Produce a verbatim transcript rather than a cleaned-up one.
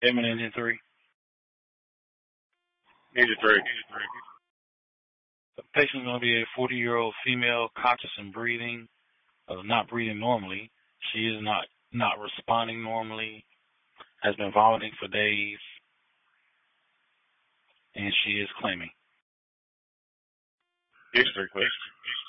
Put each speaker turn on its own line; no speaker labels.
Airman Engine three.
Engine three.
The patient is going to be a forty-year-old female, conscious and breathing, uh, not breathing normally. She is not, not responding normally, has been vomiting for days, and she is claiming.
Engine three, please.